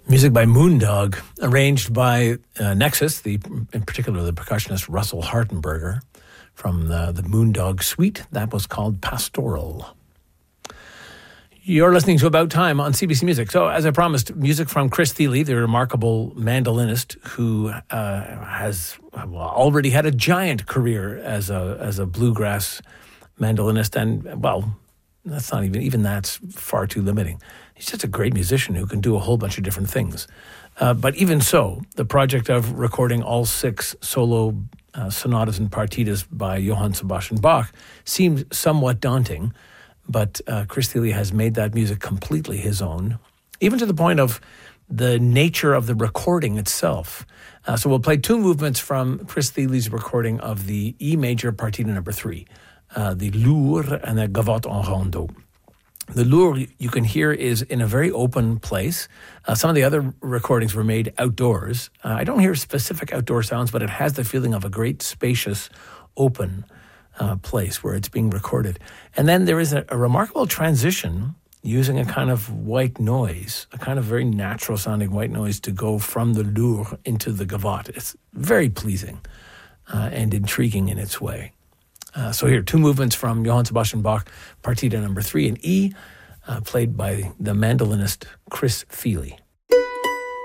Music by Moondog, arranged by Nexus, in particular the percussionist Russell Hartenberger from the Moondog Suite. That was called Pastoral. You're listening to About Time on CBC Music. So, as I promised, music from Chris Thile, the remarkable mandolinist who has already had a giant career as a bluegrass mandolinist, and that's not even that's far too limiting. He's just a great musician who can do a whole bunch of different things. But even so, the project of recording all 6 solo sonatas and partitas by Johann Sebastian Bach seemed somewhat daunting. But Chris Thile has made that music completely his own, even to the point of the nature of the recording itself. So we'll play 2 movements from Chris Thile's recording of the E major partita number 3, the Lourd and the Gavotte en Rondeau. The Lourd, you can hear, is in a very open place. Some of the other recordings were made outdoors. I don't hear specific outdoor sounds, but it has the feeling of a great, spacious, open place where it's being recorded. And then there is a remarkable transition using a kind of white noise, a kind of very natural sounding white noise to go from the Lourd into the Gavotte. It's very pleasing and intriguing in its way. So here, 2 movements from Johann Sebastian Bach, partita number 3 in E, played by the mandolinist Chris Thile.